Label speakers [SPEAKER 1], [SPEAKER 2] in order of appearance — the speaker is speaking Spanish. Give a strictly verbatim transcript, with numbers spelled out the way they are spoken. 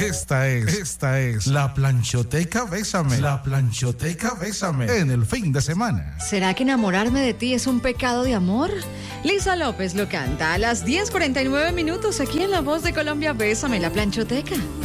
[SPEAKER 1] Esta es, esta es la planchoteca Bésame. La planchoteca Bésame en el fin de semana.
[SPEAKER 2] ¿Será que enamorarme de ti es un pecado de amor? Lisa López lo canta a las diez cuarenta y nueve minutos aquí en La Voz de Colombia. Bésame, la planchoteca.